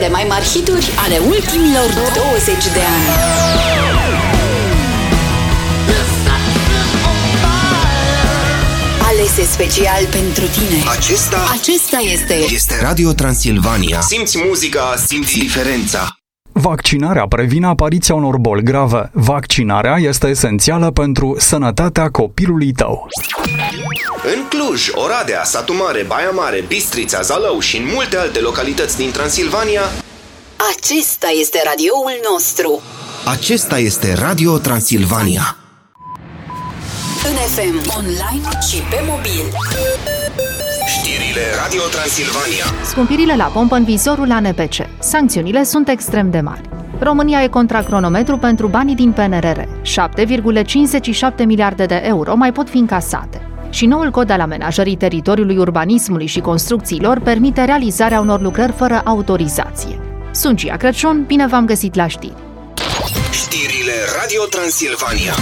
Cele mai mari hituri ale ultimilor 20 de ani. Alese special pentru tine. Acesta este Radio Transilvania. Simți muzica, simți diferența. Vaccinarea previne apariția unor boli grave. Vaccinarea este esențială pentru sănătatea copilului tău. În Cluj, Oradea, Satu Mare, Baia Mare, Bistrița, Zalău și în multe alte localități din Transilvania, acesta este radioul nostru. Acesta este Radio Transilvania. În FM, online și pe mobil. Știrile Radio Transilvania. Scumpirile la pompă în vizorul ANPC. Sancțiunile sunt extrem de mari. România e contra cronometru pentru banii din PNRR. 7,57 miliarde de euro mai pot fi încasate. Și noul cod al amenajării teritoriului, urbanismului și construcțiilor permite realizarea unor lucrări fără autorizație. Sunt Gia Crăciun, bine v-am găsit la știri. Știrile Radio Transilvania.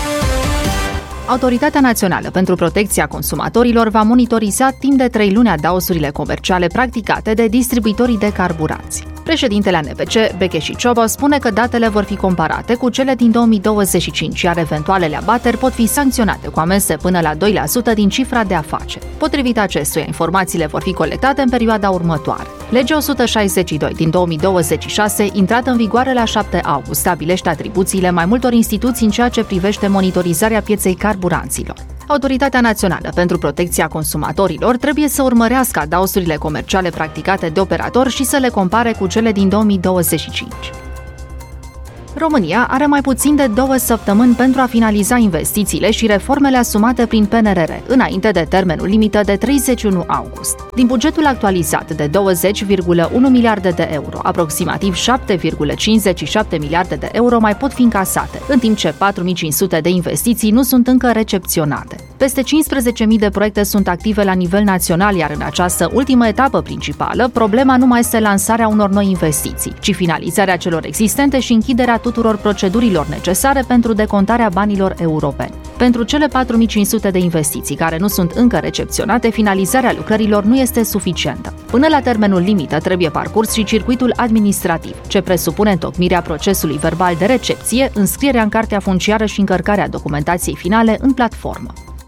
Autoritatea Națională pentru Protecția Consumatorilor va monitoriza timp de 3 luni adausurile comerciale practicate de distribuitorii de carburanți. Președintele ANPC, Beche și Ciobă, spune că datele vor fi comparate cu cele din 2025, iar eventualele abateri pot fi sancționate cu amenzi până la 2% din cifra de afaceri. Potrivit acestuia, informațiile vor fi colectate în perioada următoare. Legea 162 din 2026, intrată în vigoare la 7 august, stabilește atribuțiile mai multor instituții în ceea ce privește monitorizarea pieței carburanților. Autoritatea Națională pentru Protecția Consumatorilor trebuie să urmărească adausurile comerciale practicate de operator și să le compare cu cele din 2025. România are mai puțin de 2 săptămâni pentru a finaliza investițiile și reformele asumate prin PNRR, înainte de termenul limită de 31 august. Din bugetul actualizat de 20,1 miliarde de euro, aproximativ 7,57 miliarde de euro mai pot fi încasate, în timp ce 4.500 de investiții nu sunt încă recepționate. Peste 15.000 de proiecte sunt active la nivel național, iar în această ultimă etapă principală, problema nu mai este lansarea unor noi investiții, ci finalizarea celor existente și închiderea tuturor procedurilor necesare pentru decontarea banilor europeni. Pentru cele 4.500 de investiții care nu sunt încă recepționate, finalizarea lucrărilor nu este suficientă. Până la termenul limită trebuie parcurs și circuitul administrativ, ce presupune întocmirea procesului verbal de recepție, înscrierea în cartea funciară și încărcarea documentației finale în platformă.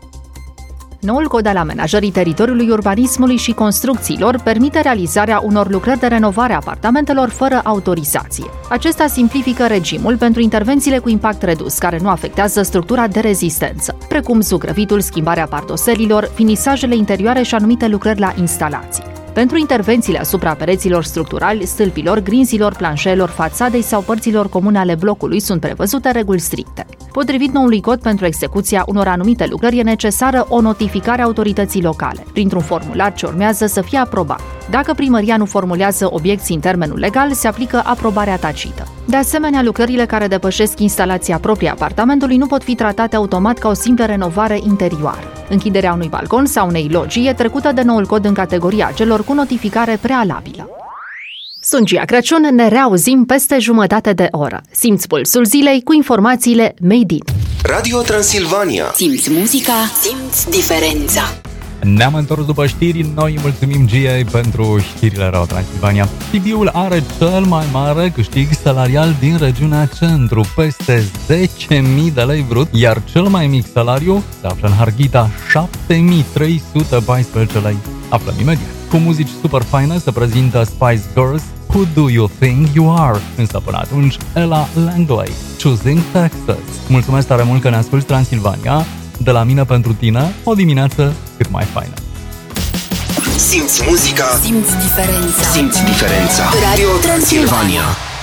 Noul cod al amenajării teritoriului, urbanismului și construcțiilor permite realizarea unor lucrări de renovare a apartamentelor fără autorizație. Acesta simplifică regimul pentru intervențiile cu impact redus, care nu afectează structura de rezistență, precum zugrăvitul, schimbarea pardoselilor, finisajele interioare și anumite lucrări la instalații. Pentru intervențiile asupra pereților structurali, stâlpilor, grinzilor, planșelor, fațadei sau părților comune ale blocului sunt prevăzute reguli stricte. Potrivit noului cod, pentru execuția unor anumite lucrări e necesară o notificare a autorității locale, printr-un formular ce urmează să fie aprobat. Dacă primăria nu formulează obiecții în termenul legal, se aplică aprobarea tacită. De asemenea, lucrările care depășesc instalația proprie a apartamentului nu pot fi tratate automat ca o simplă renovare interioară. Închiderea unui balcon sau unei logii e trecută de noul cod în categoria celor cu notificare prealabilă. Sunt Gia Crăciun, ne reauzim peste jumătate de oră. Simți pulsul zilei cu informațiile Made in Radio Transilvania. Simți muzica, simți diferența. Ne-am întors după știri, noi mulțumim Giei pentru știrile Radio Transilvania. Sibiul are cel mai mare câștig salarial din regiunea Centru, peste 10.000 de lei brut, iar cel mai mic salariu se află în Harghita, 7.314 lei. Aflăm imediat. Cu muzici super faine se prezintă Spice Girls, Who Do You Think You Are? Însă până atunci, Ella Langley, Choosing Texas. Mulțumesc tare mult că ne asculti, Transilvania. De la mine pentru tine, o dimineață cât mai faină. Simți muzica, simți diferența. Simți diferența. Radio Transilvania.